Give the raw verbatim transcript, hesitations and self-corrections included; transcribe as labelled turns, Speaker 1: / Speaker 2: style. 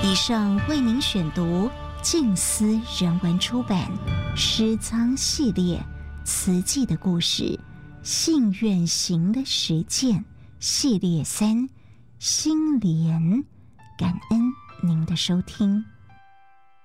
Speaker 1: 以上为您选读静思人文出版《诗仓系列慈济的故事信愿行的实践系列三心莲》，感恩您的收听。